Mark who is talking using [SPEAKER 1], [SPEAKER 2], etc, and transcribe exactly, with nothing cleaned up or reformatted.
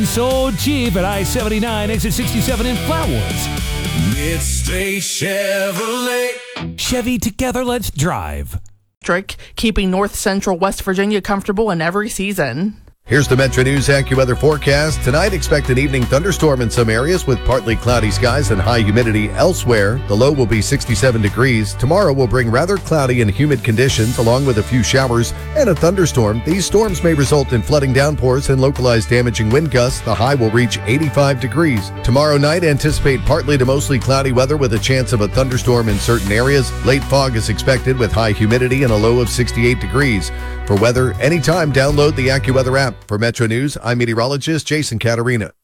[SPEAKER 1] So cheap at I seventy-nine, exit sixty-seven in Flatwoods.
[SPEAKER 2] Midstate Chevrolet.
[SPEAKER 1] Chevy, together, let's drive.
[SPEAKER 3] Keeping north central West Virginia comfortable in every season.
[SPEAKER 4] Here's the Metro News AccuWeather forecast. Tonight, expect an evening thunderstorm in some areas with partly cloudy skies and high humidity elsewhere. The low will be sixty-seven degrees. Tomorrow will bring rather cloudy and humid conditions along with a few showers and a thunderstorm. These storms may result in flooding downpours and localized damaging wind gusts. The high will reach eighty-five degrees. Tomorrow night, anticipate partly to mostly cloudy weather with a chance of a thunderstorm in certain areas. Late fog is expected with high humidity and a low of sixty-eight degrees. For weather anytime, download the AccuWeather app. For Metro News, I'm meteorologist Jason Caterina.